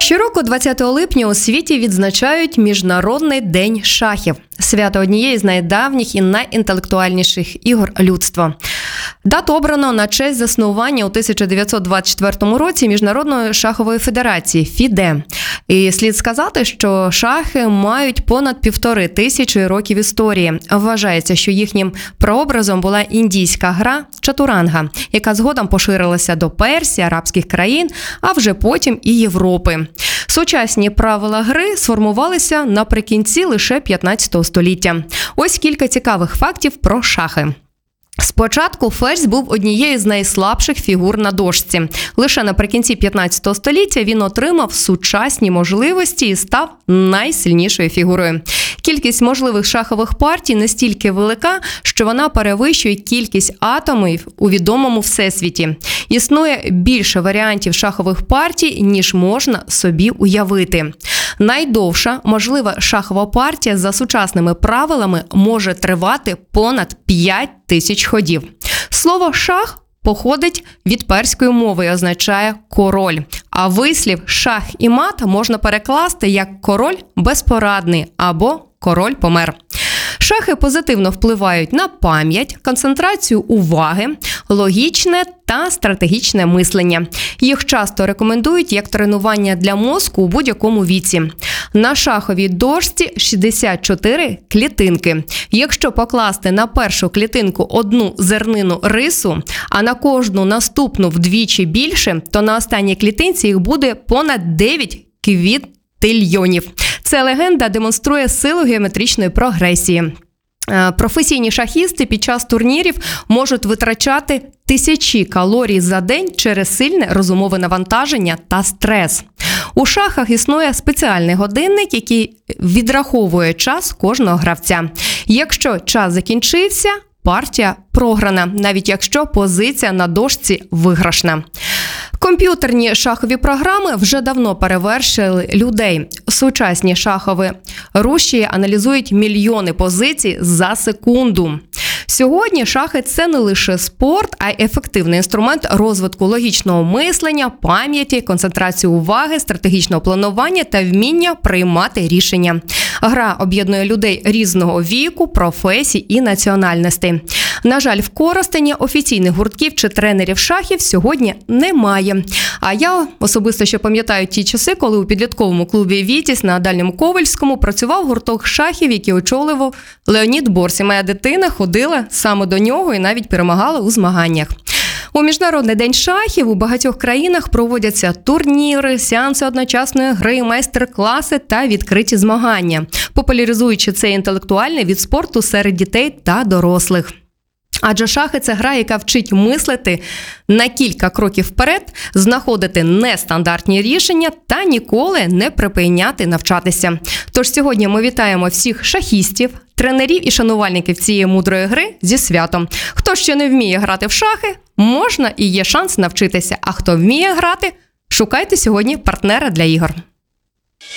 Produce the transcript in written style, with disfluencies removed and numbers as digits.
Щороку 20 липня у світі відзначають Міжнародний день шахів. Свято однієї з найдавніх і найінтелектуальніших ігор людства. Дату обрано на честь заснування у 1924 році Міжнародної шахової федерації ФІДЕ. І слід сказати, що шахи мають понад 1500 років історії. Вважається, що їхнім прообразом була індійська гра чатуранга, яка згодом поширилася до Персії, арабських країн, а вже потім і Європи. Сучасні правила гри сформувалися наприкінці лише 15 століття. Ось кілька цікавих фактів про шахи. Спочатку ферзь був однією з найслабших фігур на дошці. Лише наприкінці 15 століття він отримав сучасні можливості і став найсильнішою фігурою. Кількість можливих шахових партій настільки велика, що вона перевищує кількість атомів у відомому всесвіті. Існує більше варіантів шахових партій, ніж можна собі уявити. Найдовша можлива шахова партія за сучасними правилами може тривати понад 5000 ходів. Слово «шах» походить від перської мови і означає «король». А вислів «шах і мат» можна перекласти як «король безпорадний» або «король помер». Шахи позитивно впливають на пам'ять, концентрацію уваги, логічне та стратегічне мислення. Їх часто рекомендують як тренування для мозку у будь-якому віці. На шаховій дошці 64 клітинки. Якщо покласти на першу клітинку одну зернину рису, а на кожну наступну вдвічі більше, то на останній клітинці їх буде понад 9 квінтильйонів. Ця легенда демонструє силу геометричної прогресії. Професійні шахісти під час турнірів можуть витрачати тисячі калорій за день через сильне розумове навантаження та стрес. У шахах існує спеціальний годинник, який відраховує час кожного гравця. Якщо час закінчився, партія програна, навіть якщо позиція на дошці виграшна. Комп'ютерні шахові програми вже давно перевершили людей. Сучасні шахові рушії аналізують мільйони позицій за секунду. Сьогодні шахи – це не лише спорт, а й ефективний інструмент розвитку логічного мислення, пам'яті, концентрації уваги, стратегічного планування та вміння приймати рішення. Гра об'єднує людей різного віку, професій і національностей. На жаль, в Коростені офіційних гуртків чи тренерів шахів сьогодні немає. А я особисто ще пам'ятаю ті часи, коли у підлітковому клубі «Вітязь» на Дальньому Ковельському працював гурток шахів, який очолював Леонід Борсь. І моя дитина ходила саме до нього і навіть перемагала у змаганнях. У Міжнародний день шахів у багатьох країнах проводяться турніри, сеанси одночасної гри, майстер-класи та відкриті змагання, популяризуючи цей інтелектуальний від спорту серед дітей та дорослих. Адже шахи – це гра, яка вчить мислити на кілька кроків вперед, знаходити нестандартні рішення та ніколи не припиняти навчатися. Тож сьогодні ми вітаємо всіх шахістів, тренерів і шанувальників цієї мудрої гри зі святом. Хто ще не вміє грати в шахи, можна і є шанс навчитися. А хто вміє грати, шукайте сьогодні партнера для ігор.